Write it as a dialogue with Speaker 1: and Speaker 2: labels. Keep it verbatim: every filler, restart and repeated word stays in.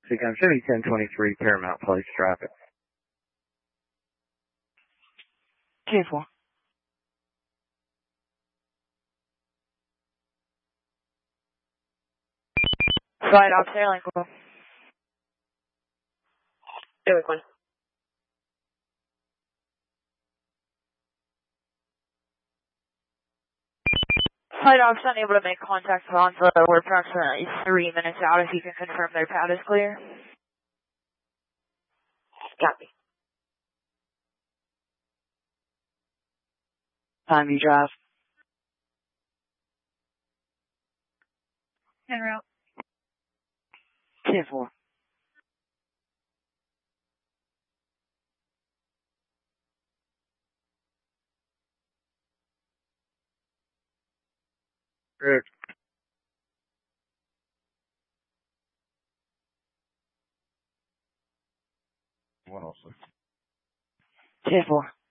Speaker 1: Seacom City, ten twenty-three Paramount Place traffic.
Speaker 2: ten four. Flight off sailing call.
Speaker 3: Airway one.
Speaker 2: Flight ops unable to make contact with Onslow. We're approximately three minutes out. If you can confirm their pad is clear.
Speaker 3: Copy.
Speaker 2: Time you drive.
Speaker 3: En route.
Speaker 2: ten four.
Speaker 1: Good. one oh six.
Speaker 2: ten four.